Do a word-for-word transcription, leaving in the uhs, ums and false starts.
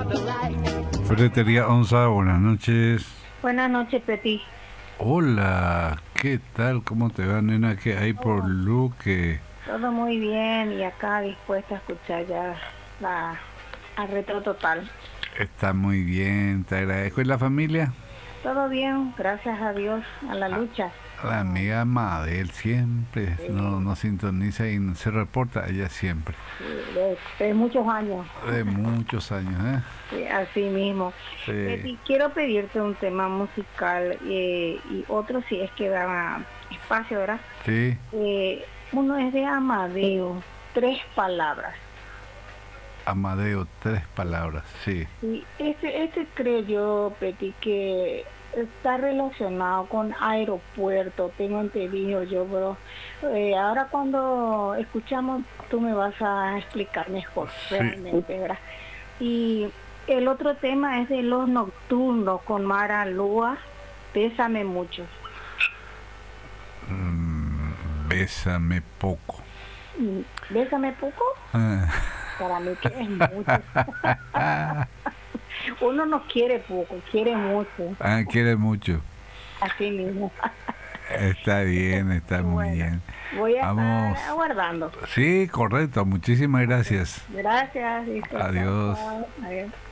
Ferretería Onza, buenas noches. Buenas noches, Peti. Hola, ¿qué tal? ¿Cómo te va, nena? ¿Qué hay por Luque? Todo muy bien y acá dispuesta a escuchar ya la a Retro Total. Está muy bien, te agradezco. ¿Y la familia? Todo bien, gracias a Dios, a la lucha. La amiga Mabel siempre Sí, no, nos sintoniza y se reporta ella siempre. sí, de, de muchos años, De muchos años, ¿eh? sí, así mismo. Sí. Peti, quiero pedirte un tema musical eh, y otro si es que da espacio, ¿verdad? Sí. Eh, uno es de Amadeo, tres palabras. Amadeo, tres palabras, sí. Y este, este creo yo, Peti, que está relacionado con aeropuerto, tengo entendido yo, pero eh, ahora cuando escuchamos tú me vas a explicar mejor, Sí. realmente, ¿verdad? Y el otro tema es de Los Nocturnos con Mara Lua, Bésame Mucho. Mm, bésame poco. Mm, ¿Bésame poco? Ah. Para mí que es mucho. Uno no quiere poco, quiere mucho. Ah, quiere mucho. Así mismo. Está bien, está muy Bueno, bien. voy a Vamos. estar aguardando. Sí, correcto. Muchísimas gracias. Gracias. Listo, Adiós. chao, chao. Adiós.